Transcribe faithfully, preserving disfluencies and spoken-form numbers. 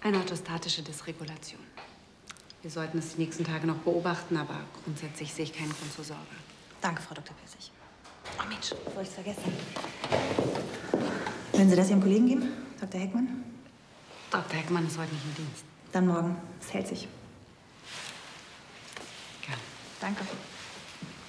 Eine orthostatische Dysregulation. Wir sollten es die nächsten Tage noch beobachten, aber grundsätzlich sehe ich keinen Grund zur Sorge. Danke, Frau Doktor Pissig. Oh Mensch, bevor ich es vergesse. Werden Sie das Ihrem Kollegen geben, Doktor Heckmann? Doktor Heckmann ist heute nicht im Dienst. Dann morgen. Es hält sich. Gerne. Danke.